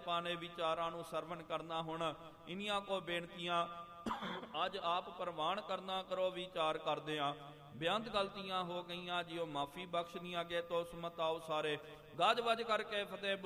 ਆਪਾਂ ਨੇ ਵਿਚਾਰਾਂ ਨੂੰ ਸਰਵਣ ਕਰਨਾ। ਹੁਣ ਇਨੀਆਂ ਕੋ ਬੇਨਤੀਆਂ ਅੱਜ ਆਪ ਪ੍ਰਵਾਨ ਕਰਨਾ ਕਰੋ। ਵਿਚਾਰ ਕਰਦੇ ਆ ਬੇਅੰਤ ਗਲਤੀਆਂ ਹੋ ਗਈਆਂ, ਜਿਉ ਮਾਫੀ ਬਖਸ਼ਦੀਆਂ, ਅੱਗੇ ਤੋਂ ਸੁਮਤ ਆਓ ਸਾਰੇ। ਗੱਜ ਵੱਜ ਕਰਕੇ ਫਤਿਹ